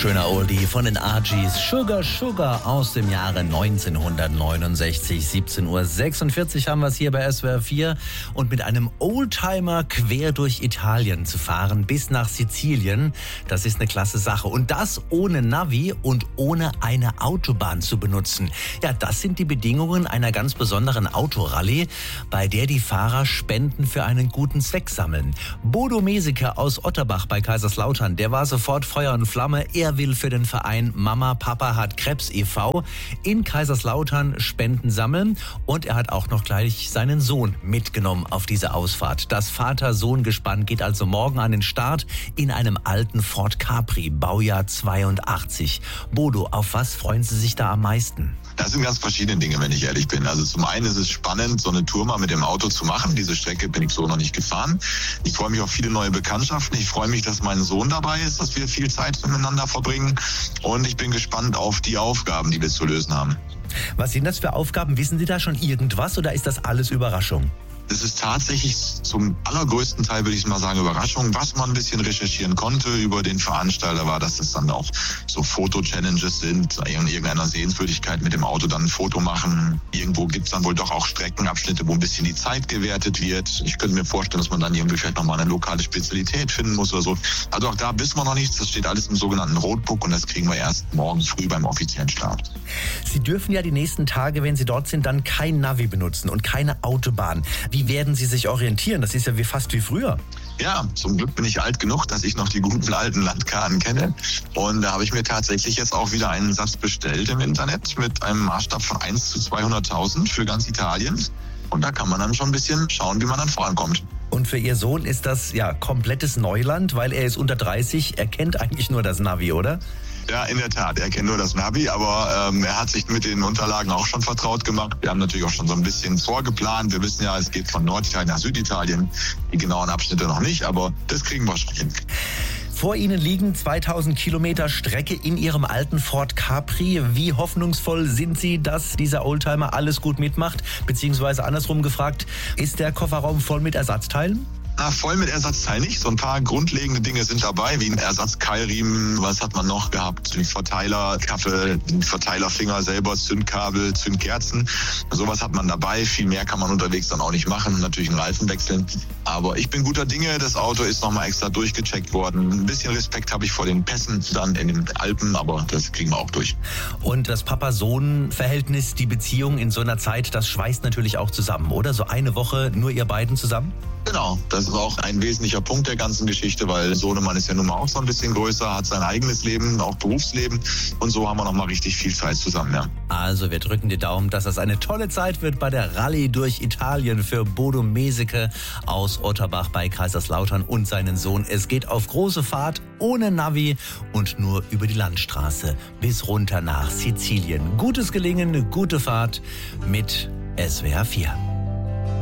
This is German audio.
Schöner Oldie von den Argies, Sugar Sugar aus dem Jahre 1969. 17:46 Uhr haben wir es hier bei SWR 4. Und mit einem Oldtimer quer durch Italien zu fahren bis nach Sizilien, das ist eine klasse Sache. Und das ohne Navi und ohne eine Autobahn zu benutzen. Ja, das sind die Bedingungen einer ganz besonderen Autorallye, bei der die Fahrer Spenden für einen guten Zweck sammeln. Bodo Meseke aus Otterbach bei Kaiserslautern, der war sofort Feuer und Flamme. Er will für den Verein Mama Papa hat Krebs e.V. in Kaiserslautern Spenden sammeln. Und er hat auch noch gleich seinen Sohn mitgenommen auf diese Ausfahrt. Das Vater-Sohn-Gespann geht also morgen an den Start in einem alten Ford Capri, Baujahr 82. Bodo, auf was freuen Sie sich da am meisten? Das sind ganz verschiedene Dinge, wenn ich ehrlich bin. Also zum einen ist es spannend, so eine Tour mal mit dem Auto zu machen. Diese Strecke bin ich so noch nicht gefahren. Ich freue mich auf viele neue Bekanntschaften. Ich freue mich, dass mein Sohn dabei ist, dass wir viel Zeit miteinander verbringen. Und ich bin gespannt auf die Aufgaben, die wir zu lösen haben. Was sind das für Aufgaben? Wissen Sie da schon irgendwas oder ist das alles Überraschung? Es ist tatsächlich zum allergrößten Teil, würde ich mal sagen, Überraschung. Was man ein bisschen recherchieren konnte über den Veranstalter war, dass es dann auch so Foto-Challenges sind, in irgendeiner Sehenswürdigkeit mit dem Auto dann ein Foto machen. Irgendwo gibt es dann wohl doch auch Streckenabschnitte, wo ein bisschen die Zeit gewertet wird. Ich könnte mir vorstellen, dass man dann irgendwie vielleicht nochmal eine lokale Spezialität finden muss oder so. Also auch da wissen wir noch nichts. Das steht alles im sogenannten Roadbook und das kriegen wir erst morgen früh beim offiziellen Start. Sie dürfen ja die nächsten Tage, wenn Sie dort sind, dann kein Navi benutzen und keine Autobahn. Wie werden Sie sich orientieren? Das ist ja fast wie früher. Ja, zum Glück bin ich alt genug, dass ich noch die guten alten Landkarten kenne. Und da habe ich mir tatsächlich jetzt auch wieder einen Satz bestellt im Internet mit einem Maßstab von 1 zu 200.000 für ganz Italien. Und da kann man dann schon ein bisschen schauen, wie man dann vorankommt. Und für Ihr Sohn ist das ja komplettes Neuland, weil er ist unter 30, er kennt eigentlich nur das Navi, oder? Ja, in der Tat. Er kennt nur das Navi, aber er hat sich mit den Unterlagen auch schon vertraut gemacht. Wir haben natürlich auch schon so ein bisschen vorgeplant. Wir wissen ja, es geht von Norditalien nach Süditalien. Die genauen Abschnitte noch nicht, aber das kriegen wir schon hin. Vor Ihnen liegen 2000 Kilometer Strecke in Ihrem alten Ford Capri. Wie hoffnungsvoll sind Sie, dass dieser Oldtimer alles gut mitmacht? Beziehungsweise andersrum gefragt, ist der Kofferraum voll mit Ersatzteilen? Voll mit Ersatzteil nicht. So ein paar grundlegende Dinge sind dabei, wie ein Ersatzkeilriemen. Was hat man noch gehabt? Die Verteilerkaffe, den Verteilerfinger selber, Zündkabel, Zündkerzen. Sowas hat man dabei. Viel mehr kann man unterwegs dann auch nicht machen. Natürlich einen Reifen wechseln. Aber ich bin guter Dinge. Das Auto ist nochmal extra durchgecheckt worden. Ein bisschen Respekt habe ich vor den Pässen dann in den Alpen, aber das kriegen wir auch durch. Und das Papa-Sohn-Verhältnis, die Beziehung in so einer Zeit, das schweißt natürlich auch zusammen, oder? So eine Woche nur ihr beiden zusammen? Genau, das ist auch ein wesentlicher Punkt der ganzen Geschichte, weil Sohnemann ist ja nun mal auch so ein bisschen größer, hat sein eigenes Leben, auch Berufsleben und so haben wir noch mal richtig viel Zeit zusammen, ja. Also wir drücken die Daumen, dass das eine tolle Zeit wird bei der Rallye durch Italien für Bodo Meseke aus Otterbach bei Kaiserslautern und seinen Sohn. Es geht auf große Fahrt ohne Navi und nur über die Landstraße bis runter nach Sizilien. Gutes Gelingen, gute Fahrt mit SWR 4.